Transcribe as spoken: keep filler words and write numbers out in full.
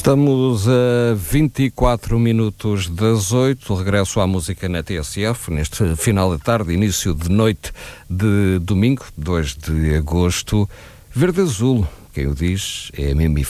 Estamos a vinte e quatro minutos das oito, regresso à música na T S F, neste final de tarde, início de noite de domingo, dois de agosto. Verde Azul, quem o diz é a Mimi